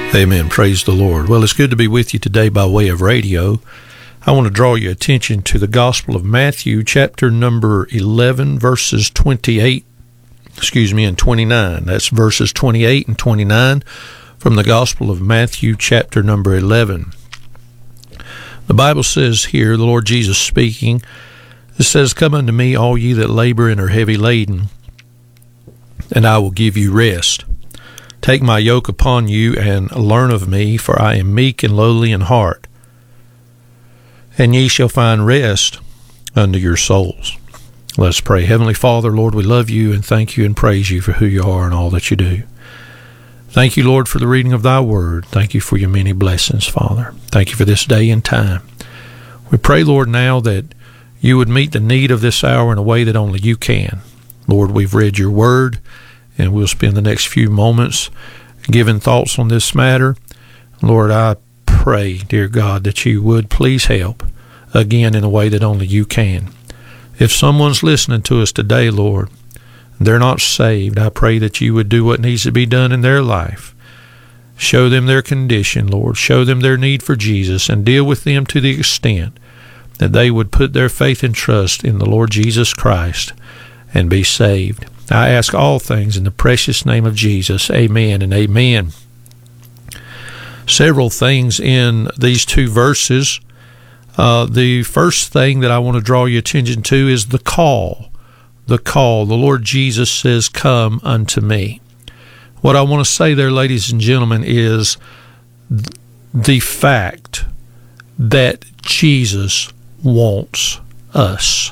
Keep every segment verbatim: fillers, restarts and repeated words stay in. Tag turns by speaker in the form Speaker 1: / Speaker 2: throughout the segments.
Speaker 1: Amen. Praise the Lord. Well, it's good to be with you today by way of radio. I want to draw your attention to the Gospel of Matthew, chapter number eleven, verses twenty-eight, excuse me, and twenty-nine. That's verses twenty-eight and twenty-nine from the Gospel of Matthew, chapter number eleven. The Bible says here, the Lord Jesus speaking, it says, "Come unto me, all ye that labor and are heavy laden, and I will give you rest. Take my yoke upon you and learn of me, for I am meek and lowly in heart, and ye shall find rest unto your souls." Let's pray. Heavenly Father, Lord, we love you and thank you and praise you for who you are and all that you do. Thank you, Lord, for the reading of thy word. Thank you for your many blessings, Father. Thank you for this day and time. We pray, Lord, now that you would meet the need of this hour in a way that only you can. Lord, we've read your word, and we'll spend the next few moments giving thoughts on this matter. Lord, I pray, dear God, that you would please help, again, in a way that only you can. If someone's listening to us today, Lord, they're not saved, I pray that you would do what needs to be done in their life. Show them their condition, Lord. Show them their need for Jesus, and deal with them to the extent that they would put their faith and trust in the Lord Jesus Christ and be saved. I ask all things in the precious name of Jesus. Amen and amen. Several things in these two verses. Uh, the first thing that I want to draw your attention to is the call. The call. The Lord Jesus says, "Come unto me." What I want to say there, ladies and gentlemen, is th- the fact that Jesus wants us.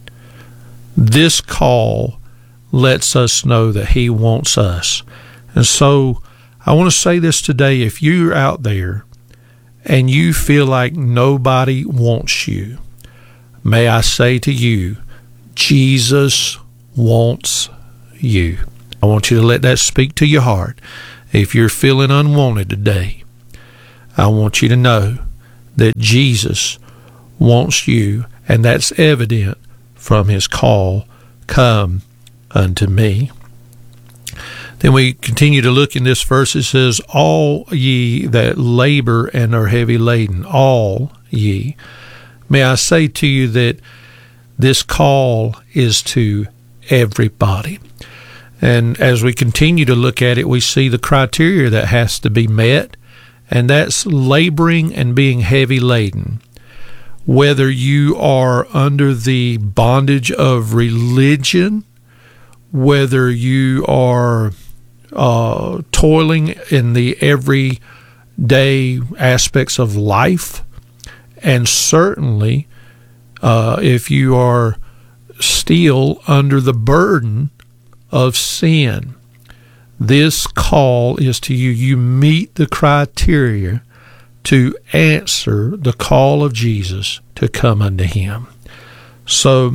Speaker 1: This call lets us know that he wants us. And so I want to say this today. If you're out there and you feel like nobody wants you, may I say to you, Jesus wants you. I want you to let that speak to your heart. If you're feeling unwanted today, I want you to know that Jesus wants you, and that's evident from his call, "Come unto me." Then we continue to look in this verse. It says, "All ye that labor and are heavy laden," all ye. May I say to you that this call is to everybody. And as we continue to look at it, we see the criteria that has to be met, and that's laboring and being heavy laden. Whether you are under the bondage of religion, whether you are uh, toiling in the everyday aspects of life, and certainly uh, if you are still under the burden of sin, this call is to you. You meet the criteria to answer the call of Jesus to come unto him. So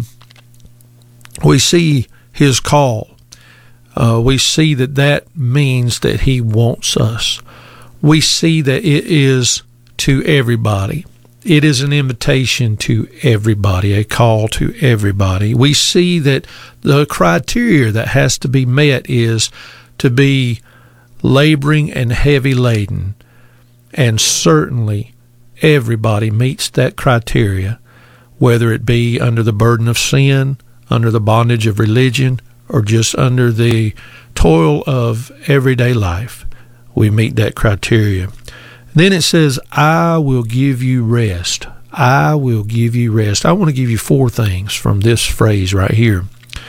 Speaker 1: we see his call. Uh, we see that that means that he wants us. We see that it is to everybody. It is an invitation to everybody, a call to everybody. We see that the criteria that has to be met is to be laboring and heavy laden. And certainly everybody meets that criteria, whether it be under the burden of sin, under the bondage of religion, or just under the toil of everyday life. We meet that criteria. Then it says, "I will give you rest." I will give you rest. I want to give you four things from this phrase right here.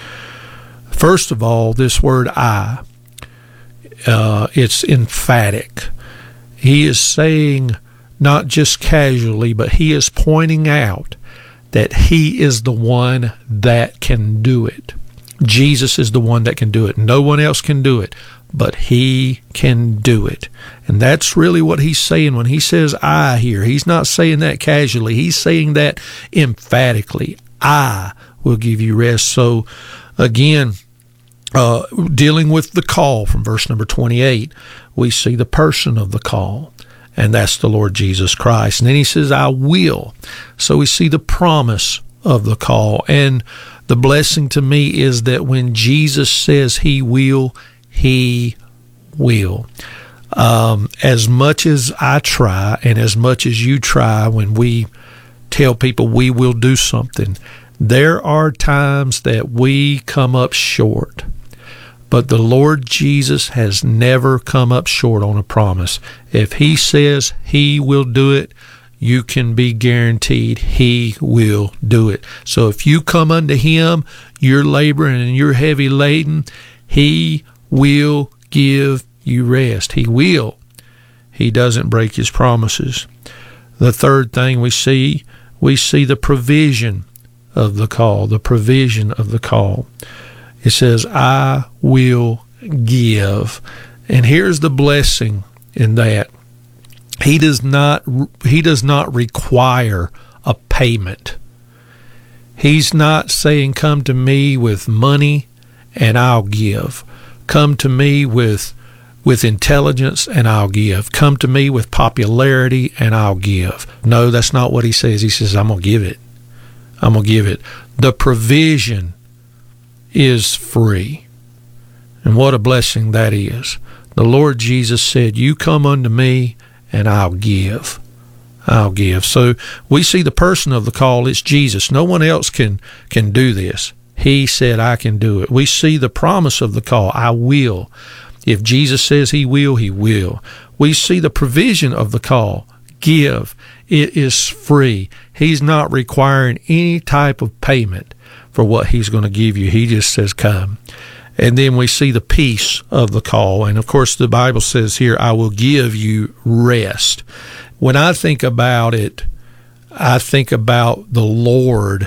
Speaker 1: First of all, this word "I," uh, it's emphatic. He is saying, not just casually, but he is pointing out that he is the one that can do it. Jesus is the one that can do it. No one else can do it, but he can do it. And that's really what he's saying when he says "I" here. He's not saying that casually. He's saying that emphatically. I will give you rest. So again, uh, dealing with the call from verse number twenty-eight, we see the person of the call, and that's the Lord Jesus Christ. And then he says, "I will." So we see the promise of the call. And the blessing to me is that when Jesus says he will, he will. Um, as much as I try and as much as you try when we tell people we will do something, there are times that we come up short. But the Lord Jesus has never come up short on a promise. If he says he will do it, you can be guaranteed he will do it. So if you come unto him, you're laboring and you're heavy laden, he will give you rest. He will. He doesn't break his promises. The third thing we see, we see the provision of the call, the provision of the call. It says, I will give. And here's the blessing in that. He does not, he does not require a payment. He's not saying, come to me with money and I'll give. Come to me with, with intelligence and I'll give. Come to me with popularity and I'll give. No, that's not what he says. He says, I'm going to give it. I'm going to give it. The provision is free. And what a blessing that is. The Lord Jesus said, you come unto me and I'll give. I'll give. So we see the person of the call. It's Jesus. No one else can, can do this. He said, I can do it. We see the promise of the call. I will. If Jesus says he will, he will. We see the provision of the call. Give. It is free. He's not requiring any type of payment for what he's going to give you. He just says, come. And then we see the peace of the call. And of course, the Bible says here, I will give you rest. When I think about it, I think about the Lord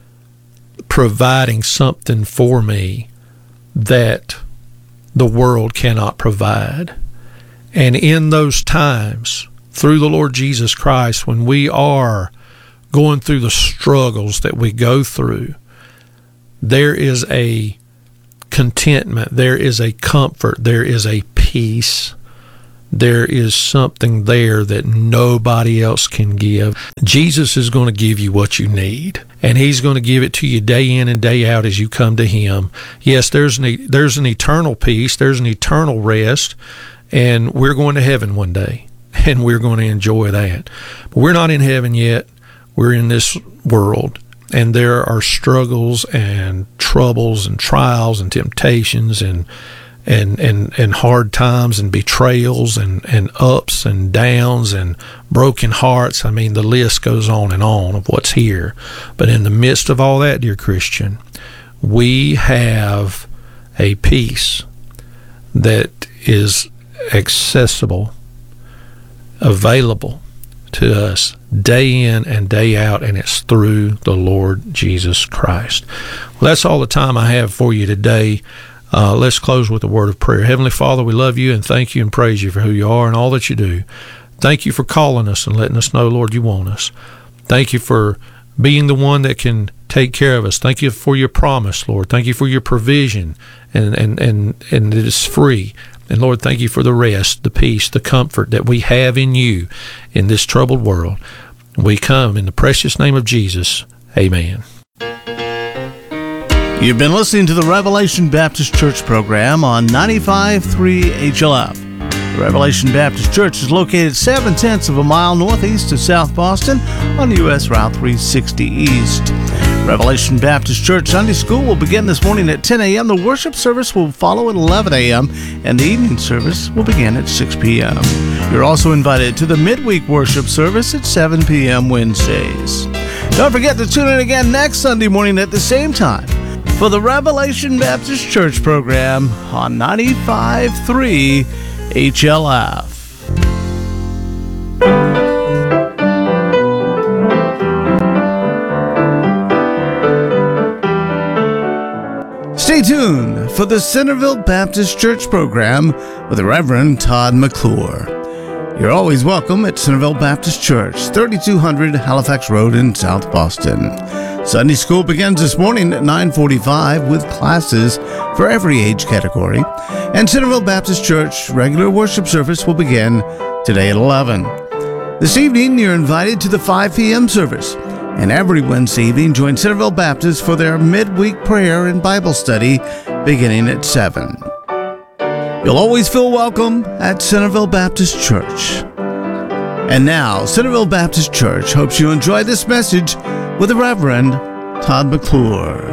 Speaker 1: providing something for me that the world cannot provide. And in those times, through the Lord Jesus Christ, when we are going through the struggles that we go through, there is a contentment, there is a comfort, there is a peace, there is something there that nobody else can give. Jesus is going to give you what you need, and he's going to give it to you day in and day out as you come to him. Yes, there's an, there's an eternal peace, there's an eternal rest, and we're going to heaven one day, and we're going to enjoy that. But we're not in heaven yet. We're in this world. And there are struggles and troubles and trials and temptations and and and, and hard times and betrayals and, and ups and downs and broken hearts. I mean, the list goes on and on of what's here. But in the midst of all that, dear Christian, we have a peace that is accessible, available to us day in and day out, and it's through the Lord Jesus Christ. Well, that's all the time I have for you today. Uh, let's close with a word of prayer. Heavenly Father, we love you and thank you and praise you for who you are and all that you do. Thank you for calling us and letting us know, Lord, you want us. Thank you for being the one that can take care of us. Thank you for your promise, Lord. Thank you for your provision, and, and, and, and it is free. And Lord, thank you for the rest, the peace, the comfort that we have in you in this troubled world. We come in the precious name of Jesus. Amen.
Speaker 2: You've been listening to the Revelation Baptist Church program on ninety-five point three H L F. The Revelation Baptist Church is located seven-tenths of a mile northeast of South Boston on U S Route three sixty East. Revelation Baptist Church Sunday School will begin this morning at ten a.m. The worship service will follow at eleven a.m. and the evening service will begin at six p.m. You're also invited to the midweek worship service at seven p.m. Wednesdays. Don't forget to tune in again next Sunday morning at the same time for the Revelation Baptist Church program on ninety-five point three H L F. Stay tuned for the Centerville Baptist Church program with the Reverend Todd McClure. You're always welcome at Centerville Baptist Church, thirty-two hundred Halifax Road in South Boston. Sunday school begins this morning at nine forty-five with classes for every age category. And Centerville Baptist Church regular worship service will begin today at eleven. This evening, you're invited to the five p.m. service. And every Wednesday evening, join Centerville Baptist for their midweek prayer and Bible study beginning at seven. You'll always feel welcome at Centerville Baptist Church. And now, Centerville Baptist Church hopes you enjoy this message with the Reverend Todd McClure.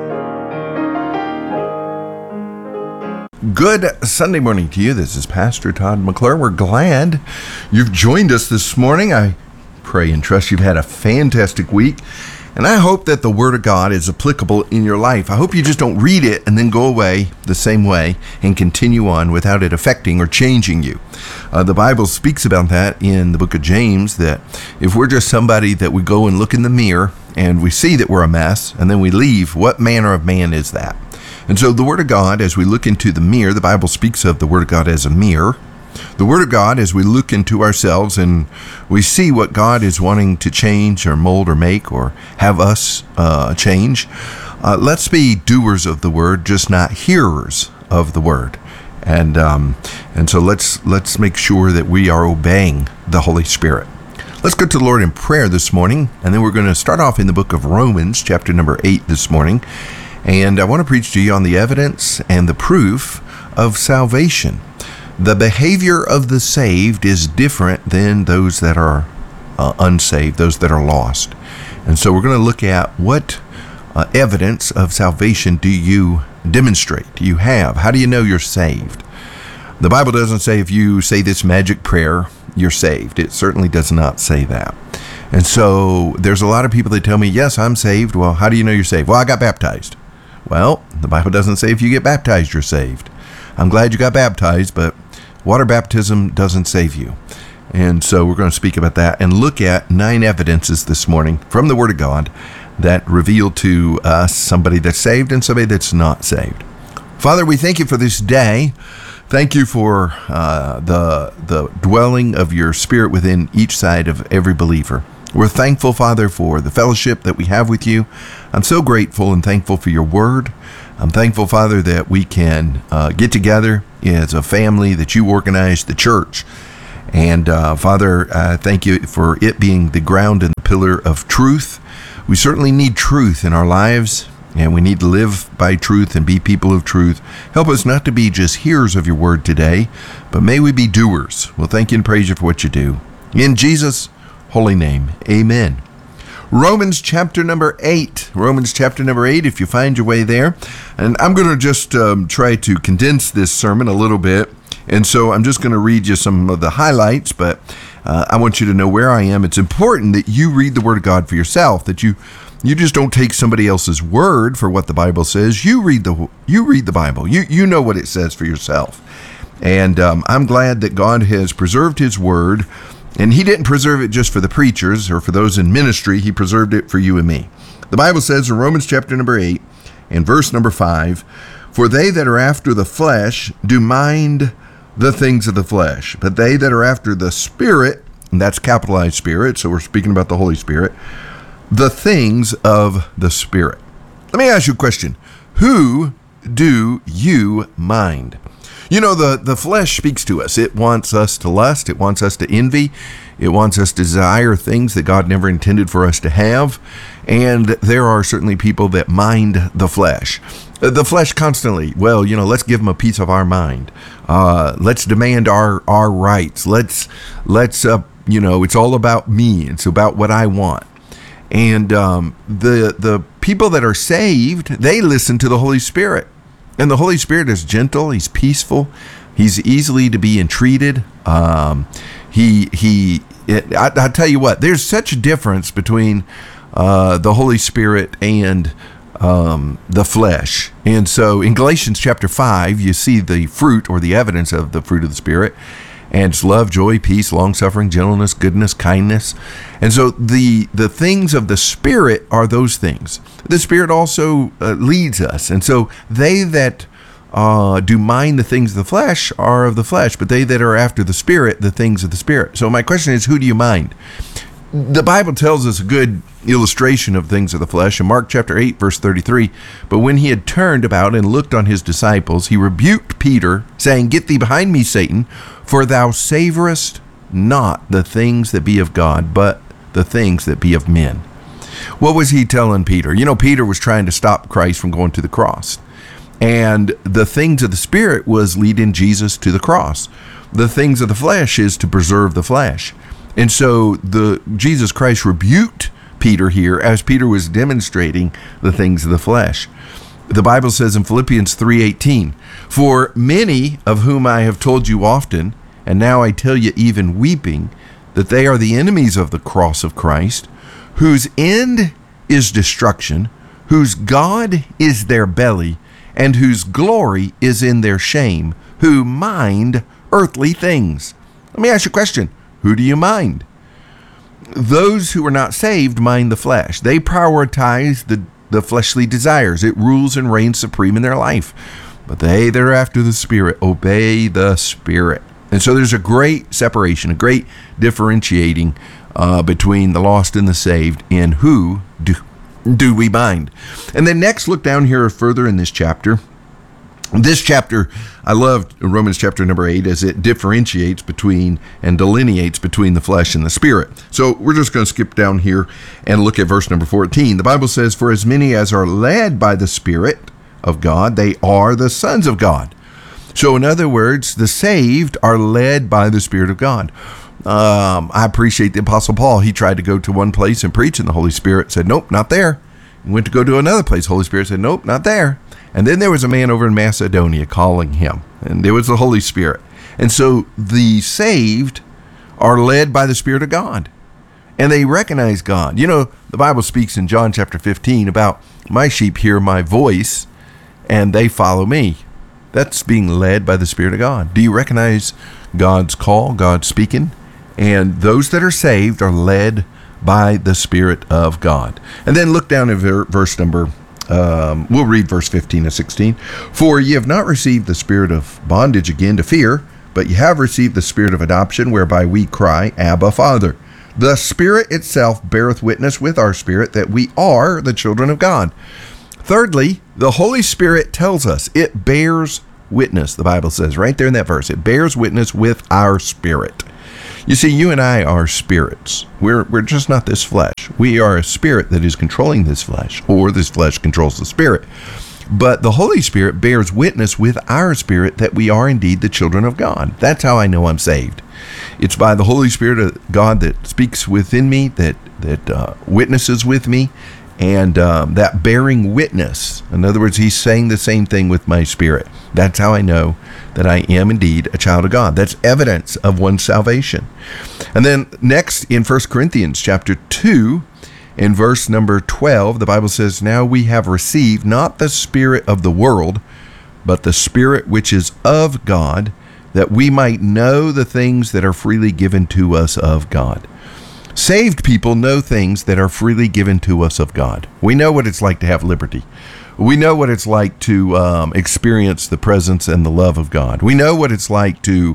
Speaker 3: Good Sunday morning to you. This is Pastor Todd McClure. We're glad you've joined us this morning. I pray and trust you've had a fantastic week, and I hope that the Word of God is applicable in your life. I hope you just don't read it and then go away the same way and continue on without it affecting or changing you. Uh, the Bible speaks about that in the book of James, that if we're just somebody that we go and look in the mirror and we see that we're a mess and then we leave, what manner of man is that? And so the Word of God, as we look into the mirror, the Bible speaks of the Word of God as a mirror. The Word of God, as we look into ourselves and we see what God is wanting to change or mold or make or have us uh, change, uh, let's be doers of the Word, just not hearers of the Word. And um, and so let's let's make sure that we are obeying the Holy Spirit. Let's go to the Lord in prayer this morning, and then we're going to start off in the book of Romans, chapter number eight this morning. And I want to preach to you on the evidence and the proof of salvation. The behavior of the saved is different than those that are uh, unsaved, those that are lost. And so we're going to look at what uh, evidence of salvation do you demonstrate, do you have? How do you know you're saved? The Bible doesn't say if you say this magic prayer, you're saved. It certainly does not say that. And so there's a lot of people that tell me, yes, I'm saved. Well, how do you know you're saved? Well, I got baptized. Well, the Bible doesn't say if you get baptized, you're saved. I'm glad you got baptized, but water baptism doesn't save you. And so we're going to speak about that and look at nine evidences this morning from the Word of God that reveal to us somebody that's saved and somebody that's not saved. Father, we thank you for this day. Thank you for uh, the the dwelling of your Spirit within each side of every believer. We're thankful, Father, for the fellowship that we have with you. I'm so grateful and thankful for your word. I'm thankful, Father, that we can uh, get together as a family, that you organize the church. And uh, Father, I thank you for it being the ground and the pillar of truth. We certainly need truth in our lives, and we need to live by truth and be people of truth. Help us not to be just hearers of your word today, but may we be doers. Well, thank you and praise you for what you do. In Jesus' holy name, amen. Romans chapter number eight. Romans chapter number eight, if you find your way there. And I'm going to just um, try to condense this sermon a little bit. And so I'm just going to read you some of the highlights, but uh, I want you to know where I am. It's important that you read the Word of God for yourself, that you you just don't take somebody else's word for what the Bible says. You read the you read the Bible. You, you know what it says for yourself. And um, I'm glad that God has preserved His Word. And he didn't preserve it just for the preachers or for those in ministry. He preserved it for you and me. The Bible says in Romans chapter number eight and verse number five, for they that are after the flesh do mind the things of the flesh, but they that are after the Spirit, and that's capitalized Spirit, so we're speaking about the Holy Spirit, the things of the Spirit. Let me ask you a question. Who do you mind? You know, the, the flesh speaks to us. It wants us to lust. It wants us to envy. It wants us to desire things that God never intended for us to have. And there are certainly people that mind the flesh. The flesh constantly, well, you know, let's give them a piece of our mind. Uh, let's demand our, our rights. Let's, let's uh, you know, it's all about me. It's about what I want. And um, the the people that are saved, they listen to the Holy Spirit. And the Holy Spirit is gentle. He's peaceful. He's easily to be entreated. Um, he he. It, I, I tell you what, there's such a difference between uh, the Holy Spirit and um, the flesh. And so in Galatians chapter five, you see the fruit or the evidence of the fruit of the Spirit. And it's love, joy, peace, long-suffering, gentleness, goodness, kindness. And so the the things of the Spirit are those things. The Spirit also uh, leads us. And so they that uh, do mind the things of the flesh are of the flesh, but they that are after the Spirit, the things of the Spirit. So my question is, who do you mind? The Bible tells us a good illustration of things of the flesh in Mark chapter eight, verse thirty-three. But when he had turned about and looked on his disciples, he rebuked Peter, saying, Get thee behind me, Satan, for thou savorest not the things that be of God, but the things that be of men. What was he telling Peter? You know, Peter was trying to stop Christ from going to the cross. And the things of the Spirit was leading Jesus to the cross. The things of the flesh is to preserve the flesh. And so the Jesus Christ rebuked Peter here as Peter was demonstrating the things of the flesh. The Bible says in Philippians three eighteen, "For many of whom I have told you often, and now I tell you even weeping, that they are the enemies of the cross of Christ, whose end is destruction, whose God is their belly, and whose glory is in their shame, who mind earthly things." Let me ask you a question. Who do you mind? Those who are not saved mind the flesh. They prioritize the, the fleshly desires. It rules and reigns supreme in their life. But they that are after the Spirit obey the Spirit. And so there's a great separation, a great differentiating uh, between the lost and the saved in who do, do we mind. And then next, look down here further in this chapter. This chapter, I love Romans chapter number eight as it differentiates between and delineates between the flesh and the spirit. So we're just going to skip down here and look at verse number fourteen. The Bible says, "For as many as are led by the Spirit of God, they are the sons of God." So in other words, the saved are led by the Spirit of God. Um, I appreciate the Apostle Paul. He tried to go to one place and preach, and the Holy Spirit said, "Nope, not there." He went to go to another place. Holy Spirit said, "Nope, not there." And then there was a man over in Macedonia calling him, and there was the Holy Spirit. And so the saved are led by the Spirit of God, and they recognize God. You know, the Bible speaks in John chapter fifteen about, "My sheep hear my voice, and they follow me." That's being led by the Spirit of God. Do you recognize God's call, God speaking? And those that are saved are led by the Spirit of God. And then look down at verse number Um, we'll read verse fifteen and sixteen. "For ye have not received the spirit of bondage again to fear, but ye have received the spirit of adoption, whereby we cry, Abba, Father. The Spirit itself beareth witness with our spirit that we are the children of God." Thirdly, the Holy Spirit tells us, it bears witness, the Bible says right there in that verse. It bears witness with our spirit. You see, you and I are spirits. We're we're just not this flesh. We are a spirit that is controlling this flesh, or this flesh controls the spirit. But the Holy Spirit bears witness with our spirit that we are indeed the children of God. That's how I know I'm saved. It's by the Holy Spirit of God that speaks within me, that, that uh, witnesses with me, and um, that bearing witness. In other words, he's saying the same thing with my spirit. That's how I know that I am indeed a child of God. That's evidence of one's salvation. And then next in First Corinthians chapter two, in verse number twelve, the Bible says, "Now we have received not the spirit of the world, but the Spirit which is of God, that we might know the things that are freely given to us of God." Saved people know things that are freely given to us of God. We know what it's like to have liberty. We know what it's like to um, experience the presence and the love of God. We know what it's like to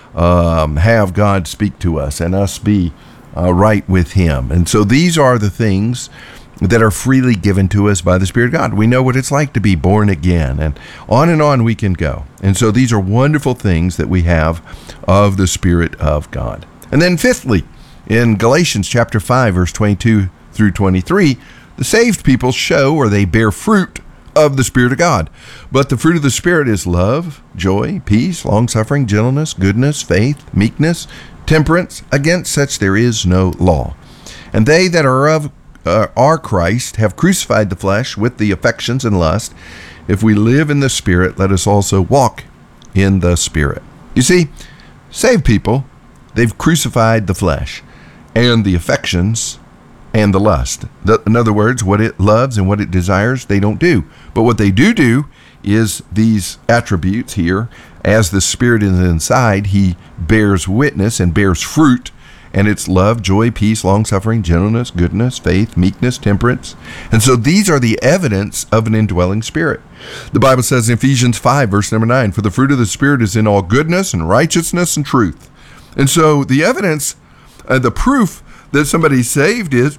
Speaker 3: um, have God speak to us and us be uh, right with Him. And so these are the things that are freely given to us by the Spirit of God. We know what it's like to be born again, and on and on we can go. And so these are wonderful things that we have of the Spirit of God. And then fifthly, in Galatians chapter five, verse twenty-two through twenty-three, the saved people show, or they bear fruit of the Spirit of God. But the fruit of the Spirit is love, joy, peace, long-suffering, gentleness, goodness, faith, meekness, temperance. Against such there is no law. And they that are of uh, are Christ have crucified the flesh with the affections and lust. If we live in the Spirit, let us also walk in the Spirit. You see, saved people, they've crucified the flesh and the affections and the lust. In other words, what it loves and what it desires, they don't do. But what they do do is these attributes here. As the Spirit is inside, He bears witness and bears fruit, and it's love, joy, peace, long-suffering, gentleness, goodness, faith, meekness, temperance. And so these are the evidence of an indwelling spirit. The Bible says in Ephesians five, verse number nine, "For the fruit of the Spirit is in all goodness and righteousness and truth." And so the evidence, uh, the proof that somebody's saved is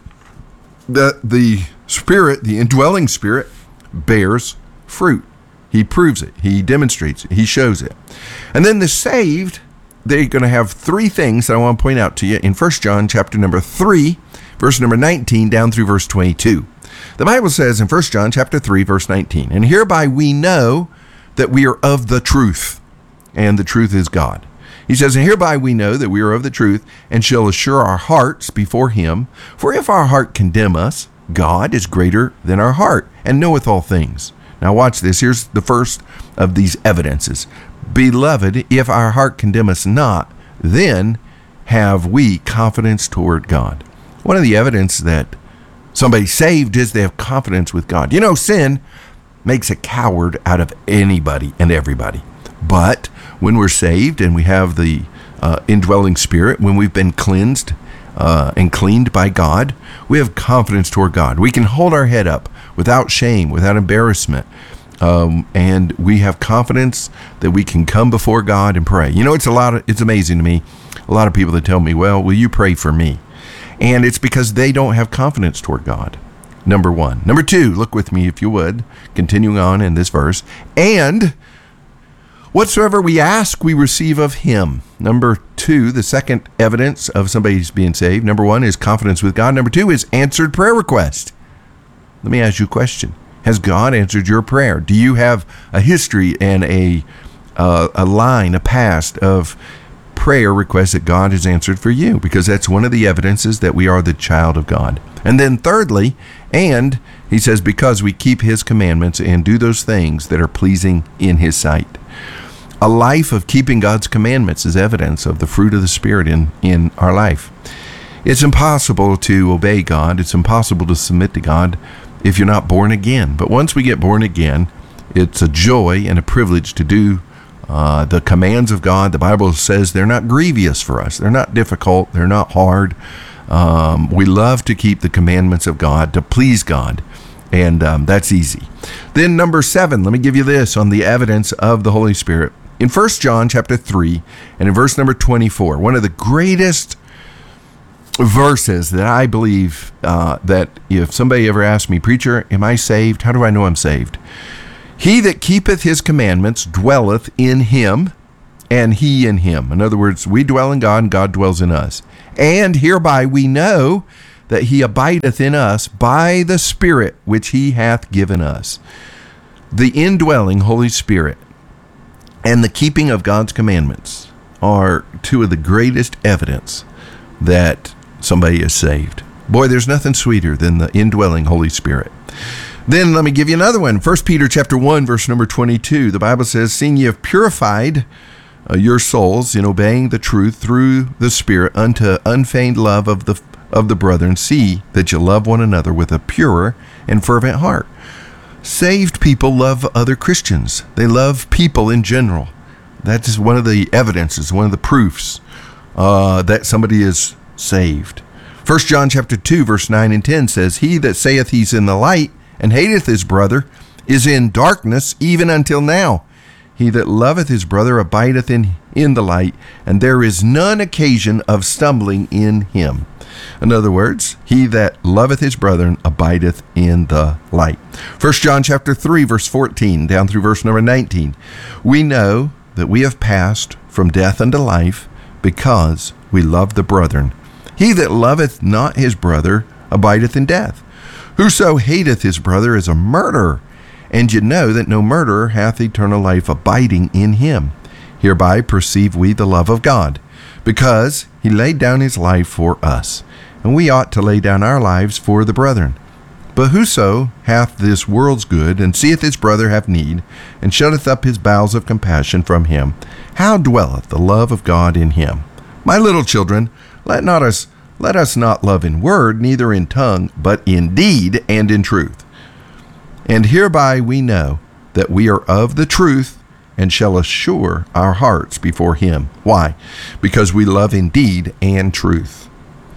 Speaker 3: that the Spirit, the indwelling Spirit, bears fruit. He proves it. He demonstrates it. He shows it. And then the saved, they're going to have three things that I want to point out to you in First John chapter number three, verse number nineteen, down through verse twenty-two. The Bible says in First John chapter three, verse nineteen, "And hereby we know that we are of the truth, and the truth is God. He says, and hereby we know that we are of the truth, and shall assure our hearts before him. For if our heart condemn us, God is greater than our heart, and knoweth all things. Now watch this. Here's the first of these evidences. Beloved, if our heart condemn us not, then have we confidence toward God. One of the evidence that somebody's saved is they have confidence with God. You know, sin makes a coward out of anybody and everybody. But when we're saved and we have the uh, indwelling spirit, when we've been cleansed uh, and cleaned by God, we have confidence toward God. We can hold our head up without shame, without embarrassment. Um, and we have confidence that we can come before God and pray. You know, it's a lot of, it's amazing to me. A lot of people that tell me, well, will you pray for me? And it's because they don't have confidence toward God. Number one. Number two, look with me if you would, continuing on in this verse. And whatsoever we ask, we receive of him. Number two, the second evidence of somebody's being saved. Number one is confidence with God. Number two is answered prayer request. Let me ask you a question. Has God answered your prayer? Do you have a history and a uh, a line, a past of prayer requests that God has answered for you? Because that's one of the evidences that we are the child of God. And then thirdly, and he says, because we keep his commandments and do those things that are pleasing in his sight. A life of keeping God's commandments is evidence of the fruit of the Spirit in, in our life. It's impossible to obey God. It's impossible to submit to God if you're not born again. But once we get born again, it's a joy and a privilege to do uh, the commands of God. The Bible says they're not grievous for us. They're not difficult. They're not hard. Um, we love to keep the commandments of God, to please God. And um, that's easy. Then number seven, let me give you this on the evidence of the Holy Spirit. In First John chapter three and in verse number twenty-four, one of the greatest verses that I believe uh, that if somebody ever asked me, preacher, am I saved? How do I know I'm saved? He that keepeth his commandments dwelleth in him, and he in him. In other words, we dwell in God, and God dwells in us. And hereby we know that he abideth in us by the Spirit which he hath given us. The indwelling Holy Spirit and the keeping of God's commandments are two of the greatest evidence that somebody is saved. Boy, there's nothing sweeter than the indwelling Holy Spirit. Then let me give you another one. First Peter chapter one, verse number twenty-two. The Bible says, seeing ye have purified uh, your souls in obeying the truth through the Spirit unto unfeigned love of the of the brethren, see that you love one another with a pure and fervent heart. Saved people love other Christians. They love people in general. That is one of the evidences, one of the proofs uh, that somebody is saved. First John chapter two, verse nine and ten says, he that saith he's in the light and hateth his brother is in darkness even until now. He that loveth his brother abideth in, in the light, and there is none occasion of stumbling in him. In other words, he that loveth his brethren abideth in the light. First John chapter three, verse fourteen, down through verse number nineteen. We know that we have passed from death unto life because we love the brethren. He that loveth not his brother abideth in death. Whoso hateth his brother is a murderer, and ye know that no murderer hath eternal life abiding in him. Hereby perceive we the love of God, because he laid down his life for us, and we ought to lay down our lives for the brethren. But whoso hath this world's good, and seeth his brother have need, and shutteth up his bowels of compassion from him, how dwelleth the love of God in him? My little children, let not us let us not love in word, neither in tongue, but in deed and in truth. And hereby we know that we are of the truth, and shall assure our hearts before him. Why? Because we love in deed and truth.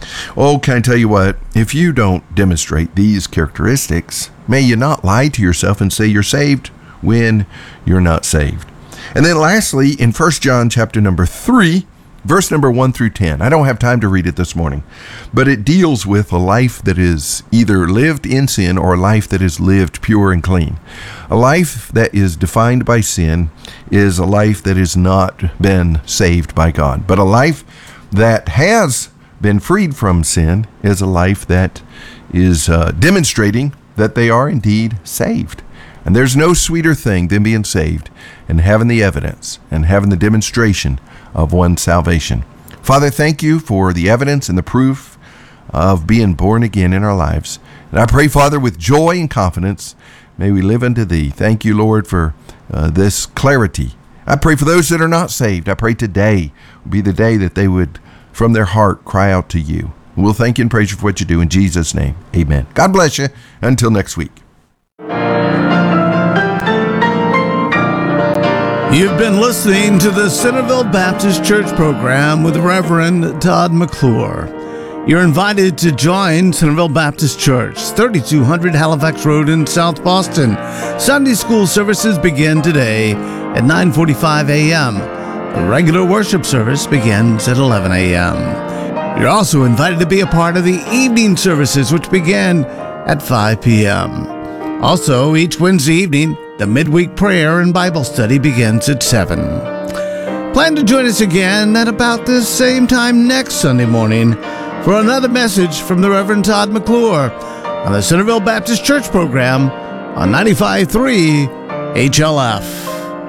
Speaker 3: Oh, can I tell you what? If you don't demonstrate these characteristics, may you not lie to yourself and say you're saved when you're not saved. And then lastly, in First John chapter number three, verse number one through ten. I don't have time to read it this morning, but it deals with a life that is either lived in sin or a life that is lived pure and clean. A life that is defined by sin is a life that has not been saved by God. But a life that has been freed from sin is a life that is uh, demonstrating that they are indeed saved. And there's no sweeter thing than being saved and having the evidence and having the demonstration of one's salvation. Father, thank you for the evidence and the proof of being born again in our lives. And I pray, Father, with joy and confidence, may we live unto thee. Thank you, Lord, for uh, this clarity. I pray for those that are not saved. I pray today will be the day that they would, from their heart, cry out to you. And we'll thank you and praise you for what you do. In Jesus' name, amen. God bless you. Until next week.
Speaker 2: You've been listening to the Centerville Baptist Church program with Reverend Todd McClure. You're invited to join Centerville Baptist Church, thirty-two hundred Halifax Road in South Boston. Sunday school services begin today at nine forty-five a.m. The regular worship service begins at eleven a.m. You're also invited to be a part of the evening services, which begin at five p.m. Also, each Wednesday evening, the midweek prayer and Bible study begins at seven. Plan to join us again at about this same time next Sunday morning for another message from the Reverend Todd McClure on the Centerville Baptist Church program on ninety-five point three H L F.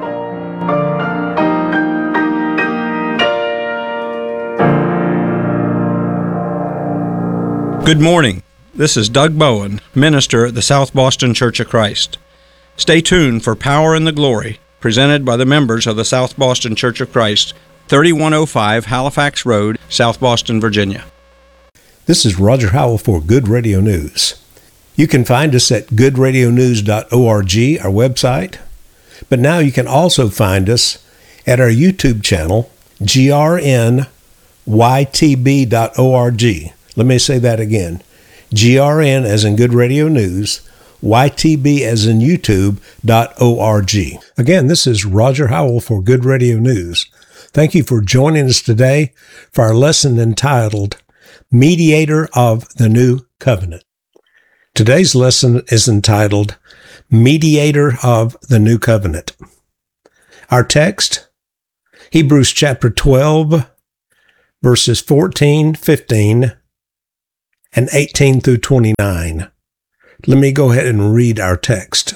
Speaker 4: Good morning. This is Doug Bowen, minister at the South Boston Church of Christ. Stay tuned for Power in the Glory, presented by the members of the South Boston Church of Christ, thirty-one oh five Halifax Road, South Boston, Virginia.
Speaker 5: This is Roger Howell for Good Radio News. You can find us at good radio news dot org, our website, but now you can also find us at our YouTube channel, G R N Y T B dot org. Let me say that again. G R N as in Good Radio News, Y T B as in YouTube dot org. Again, this is Roger Howell for Good Radio News. Thank you for joining us today for our lesson entitled Mediator of the New Covenant. Today's lesson is entitled Mediator of the New Covenant. Our text, Hebrews chapter twelve, verses fourteen, fifteen, and eighteen through twenty-nine. Let me go ahead and read our text.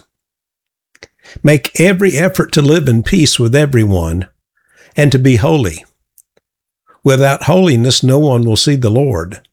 Speaker 5: Make every effort to live in peace with everyone and to be holy. Without holiness, no one will see the Lord.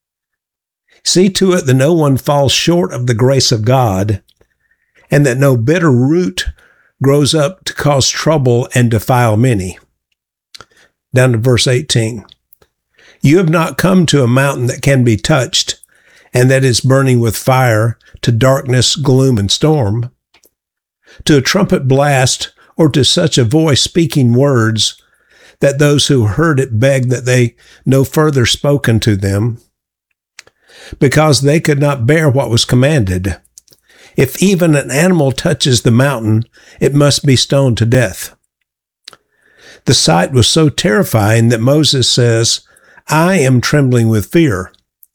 Speaker 5: See to it that no one falls short of the grace of God, and that no bitter root grows up to cause trouble and defile many. Down to verse eighteen. You have not come to a mountain that can be touched, and that is burning with fire, to darkness, gloom, and storm, to a trumpet blast, or to such a voice speaking words that those who heard it begged that they no further spoken to them, because they could not bear what was commanded. If even an animal touches the mountain, it must be stoned to death. The sight was so terrifying that Moses says, I am trembling with fear.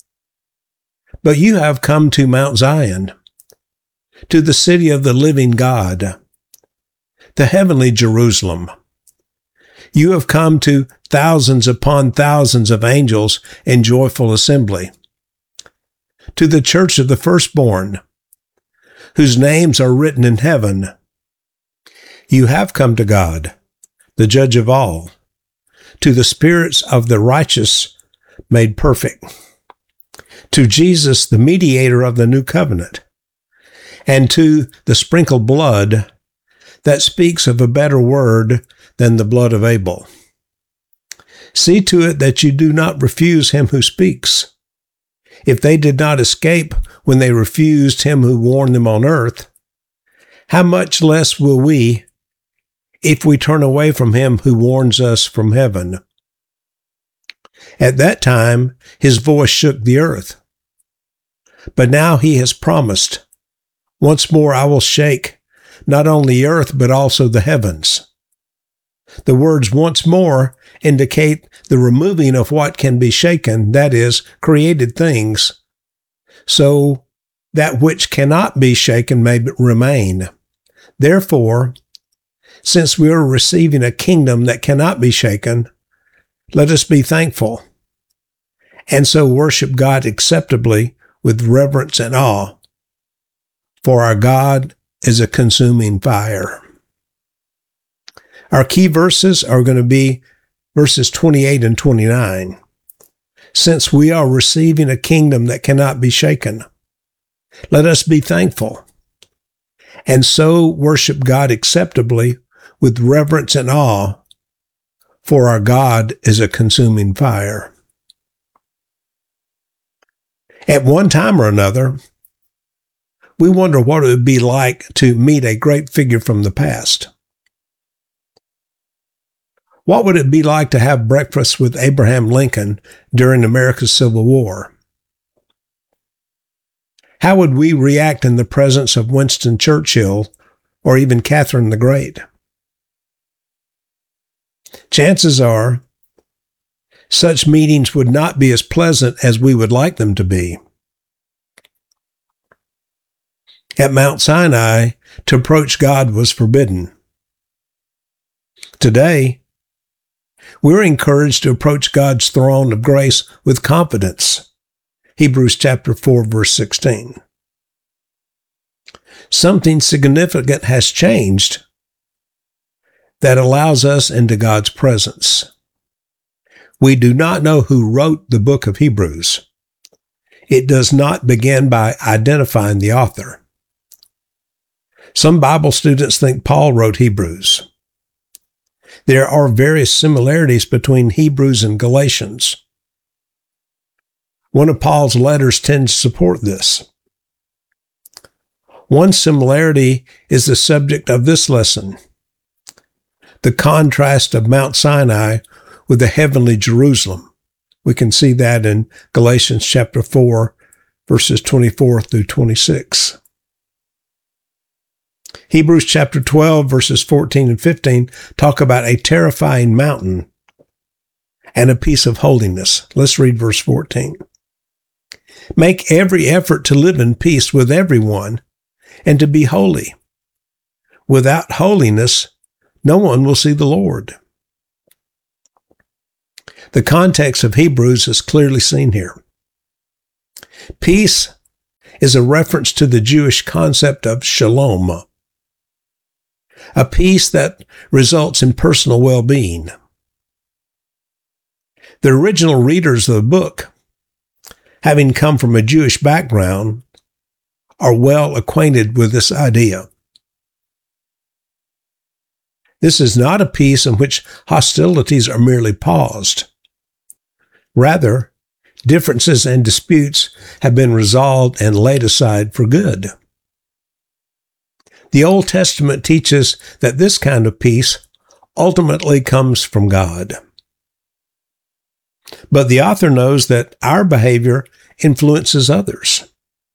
Speaker 5: But you have come to Mount Zion, to the city of the living God, the heavenly Jerusalem. You have come to thousands upon thousands of angels in joyful assembly, to the church of the firstborn, whose names are written in heaven. You have come to God, the judge of all, to the spirits of the righteous made perfect, to Jesus, the mediator of the new covenant, and to the sprinkled blood that speaks of a better word than the blood of Abel. See to it that you do not refuse him who speaks. If they did not escape when they refused him who warned them on earth, how much less will we, if we turn away from him who warns us from heaven? At that time, his voice shook the earth. But now he has promised, once more I will shake not only the earth, but also the heavens. The words once more indicate the removing of what can be shaken, that is, created things, so that which cannot be shaken may remain. Therefore, since we are receiving a kingdom that cannot be shaken, let us be thankful, and so worship God acceptably with reverence and awe. For our God is a consuming fire. Our key verses are going to be verses twenty-eight and twenty-nine. Since we are receiving a kingdom that cannot be shaken, let us be thankful, and so worship God acceptably with reverence and awe, for our God is a consuming fire. At one time or another, we wonder what it would be like to meet a great figure from the past. What would it be like to have breakfast with Abraham Lincoln during America's Civil War? How would we react in the presence of Winston Churchill or even Catherine the Great? Chances are, such meetings would not be as pleasant as we would like them to be. At Mount Sinai, to approach God was forbidden. Today, we're encouraged to approach God's throne of grace with confidence. Hebrews chapter four, verse sixteen. Something significant has changed that allows us into God's presence. We do not know who wrote the book of Hebrews. It does not begin by identifying the author. Some Bible students think Paul wrote Hebrews. There are various similarities between Hebrews and Galatians. One of Paul's letters tends to support this. One similarity is the subject of this lesson, the contrast of Mount Sinai with the heavenly Jerusalem. We can see that in Galatians chapter four, verses twenty-four through twenty-six. Hebrews chapter twelve, verses fourteen and fifteen talk about a terrifying mountain and a piece of holiness. Let's read verse fourteen. Make every effort to live in peace with everyone and to be holy. Without holiness, no one will see the Lord. The context of Hebrews is clearly seen here. Peace is a reference to the Jewish concept of shalom, a peace that results in personal well-being. The original readers of the book, having come from a Jewish background, are well acquainted with this idea. This is not a peace in which hostilities are merely paused. Rather, differences and disputes have been resolved and laid aside for good. The Old Testament teaches that this kind of peace ultimately comes from God. But the author knows that our behavior influences others.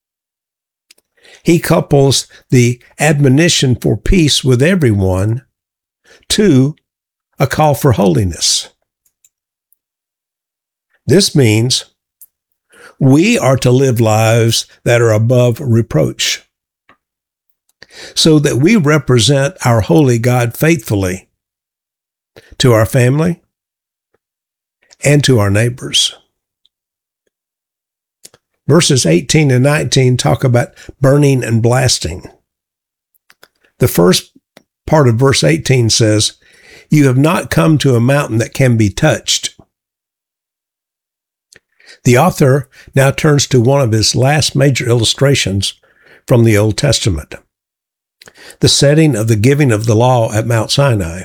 Speaker 5: He couples the admonition for peace with everyone to a call for holiness. This means we are to live lives that are above reproach, so that we represent our holy God faithfully to our family and to our neighbors. Verses eighteen and nineteen talk about burning and blasting. The first part of verse eighteen says, "You have not come to a mountain that can be touched." The author now turns to one of his last major illustrations from the Old Testament, the setting of the giving of the law at Mount Sinai.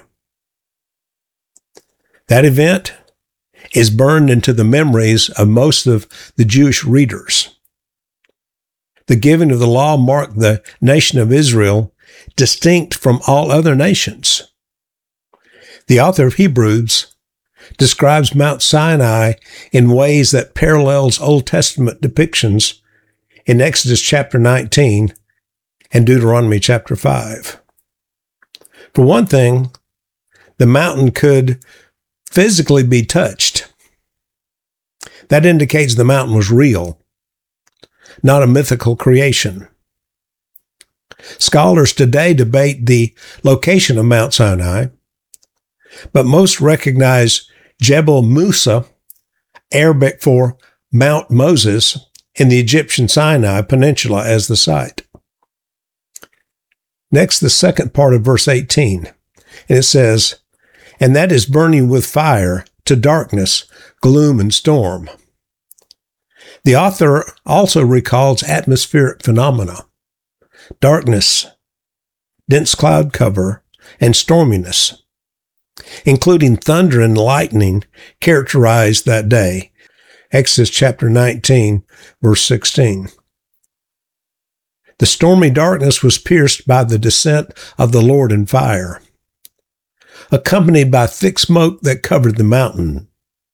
Speaker 5: That event is burned into the memories of most of the Jewish readers. The giving of the law marked the nation of Israel distinct from all other nations. The author of Hebrews describes Mount Sinai in ways that parallels Old Testament depictions in Exodus chapter nineteen and Deuteronomy chapter five. For one thing, the mountain could physically be touched. That indicates the mountain was real, not a mythical creation. Scholars today debate the location of Mount Sinai, but most recognize Jebel Musa, Arabic for Mount Moses, in the Egyptian Sinai Peninsula as the site. Next, the second part of verse eighteen, and it says, "And that is burning with fire to darkness, gloom, and storm." The author also recalls atmospheric phenomena, darkness, dense cloud cover, and storminess, including thunder and lightning characterized that day. Exodus chapter nineteen, verse sixteen. The stormy darkness was pierced by the descent of the Lord in fire, accompanied by thick smoke that covered the mountain.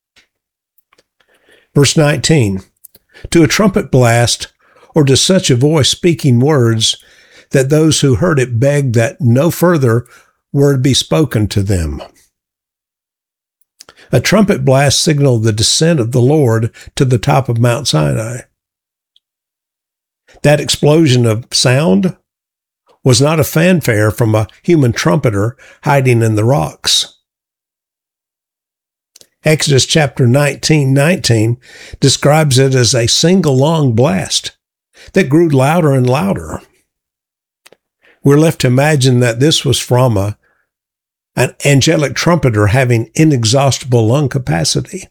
Speaker 5: Verse nineteen, "To a trumpet blast, or to such a voice speaking words, that those who heard it begged that no further word be spoken to them." A trumpet blast signaled the descent of the Lord to the top of Mount Sinai. That explosion of sound was not a fanfare from a human trumpeter hiding in the rocks. Exodus chapter nineteen nineteen describes it as a single long blast that grew louder and louder. We're left to imagine that this was from a, an angelic trumpeter having inexhaustible lung capacity.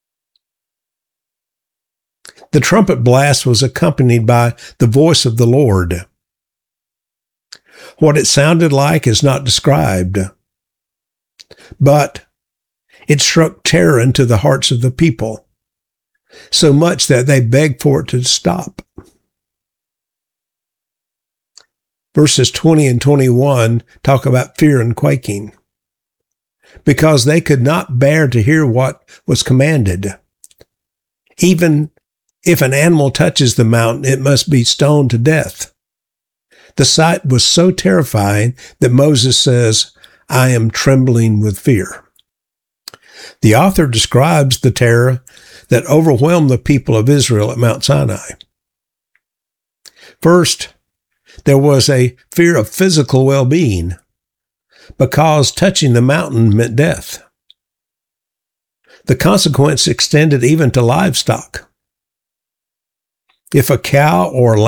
Speaker 5: The trumpet blast was accompanied by the voice of the Lord. What it sounded like is not described, but it struck terror into the hearts of the people, so much that they begged for it to stop. Verses twenty and twenty-one talk about fear and quaking, because they could not bear to hear what was commanded. Even if an animal touches the mountain, it must be stoned to death. The sight was so terrifying that Moses says, "I am trembling with fear." The author describes the terror that overwhelmed the people of Israel at Mount Sinai. First, there was a fear of physical well-being, because touching the mountain meant death. The consequence extended even to livestock. If a cow or